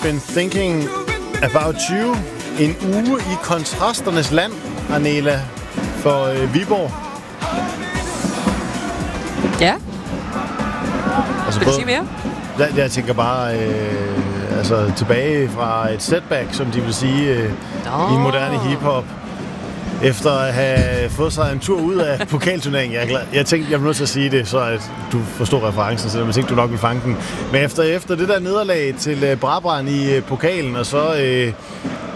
been thinking about you. En uge i kontrasternes land, Arnela, for Viborg. Ja. Altså, vil du sige mere? Jeg tænker bare tilbage fra et setback, som de vil sige, i moderne hiphop. Efter at have fået sig en tur ud af pokalturneringen. Jeg tænkte, jeg var nødt til at sige det, så at du forstår referencen, så jeg tænkte, du nok ville fange den. Men efter det der nederlag til Brabrand i pokalen, og så